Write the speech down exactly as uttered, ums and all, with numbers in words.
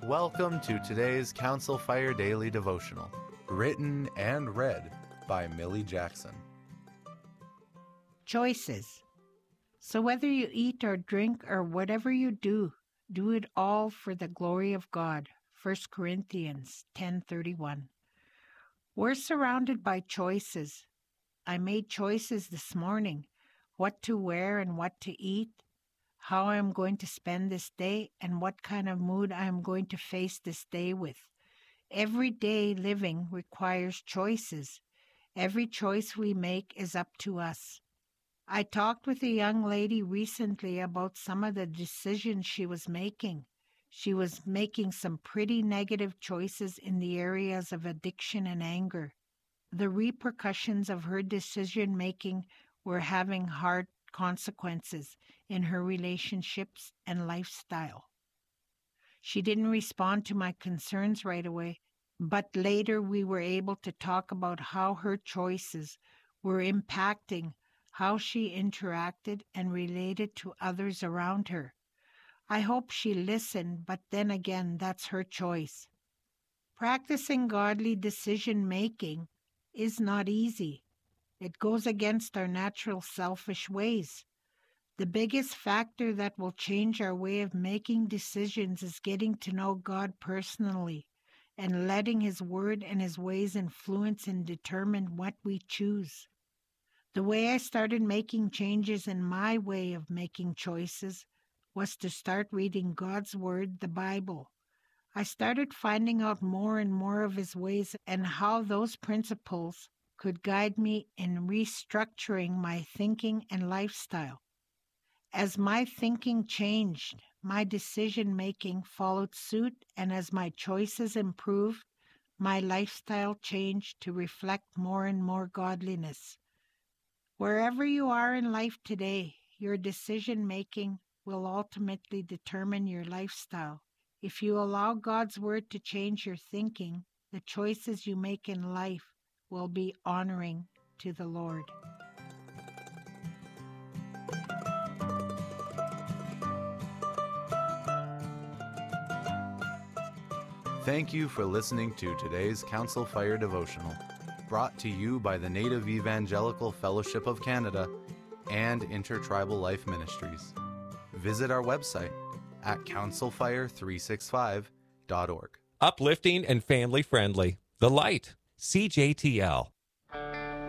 Welcome to today's Council Fire Daily Devotional, written and read by Millie Jackson. Choices. So whether you eat or drink or whatever you do, do it all for the glory of God. First Corinthians ten thirty-one. We're surrounded by choices. I made choices this morning, what to wear and what to eat, how I am going to spend this day, and what kind of mood I am going to face this day with. Everyday living requires choices. Every choice we make is up to us. I talked with a young lady recently about some of the decisions she was making. She was making some pretty negative choices in the areas of addiction and anger. The repercussions of her decision-making were having hard consequences in her relationships and lifestyle. She didn't respond to my concerns right away, but later we were able to talk about how her choices were impacting how she interacted and related to others around her. I hope she listened, but then again, that's her choice. Practicing godly decision-making is not easy. It goes against our natural selfish ways. The biggest factor that will change our way of making decisions is getting to know God personally and letting His Word and His ways influence and determine what we choose. The way I started making changes in my way of making choices was to start reading God's Word, the Bible. I started finding out more and more of His ways and how those principles could guide me in restructuring my thinking and lifestyle. As my thinking changed, my decision-making followed suit, and as my choices improved, my lifestyle changed to reflect more and more godliness. Wherever you are in life today, your decision-making will ultimately determine your lifestyle. If you allow God's Word to change your thinking, the choices you make in life will be honoring to the Lord. Thank you for listening to today's Council Fire Devotional, brought to you by the Native Evangelical Fellowship of Canada and Intertribal Life Ministries. Visit our website at council fire three sixty-five dot org. Uplifting and family friendly. The Light. C J T L.